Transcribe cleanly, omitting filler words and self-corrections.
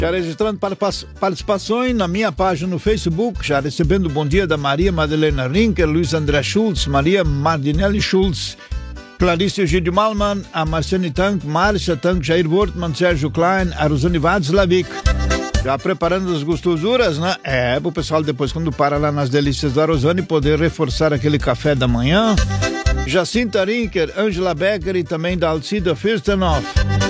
Já registrando participações na minha página no Facebook, já recebendo o bom dia da Maria Madalena Rinker, Luiz André Schultz, Maria Mardinelli Schultz, Clarice Eugídio Malman, a Marciane Tank, Márcia Tank, Jair Wortmann, Sérgio Klein, a Rosane Vádzlavic. Já preparando as gostosuras, né? Pro pessoal depois, quando para lá nas delícias da Rosane, poder reforçar aquele café da manhã. Jacinta Rinker, Angela Becker e também da Alcida Firstenoff.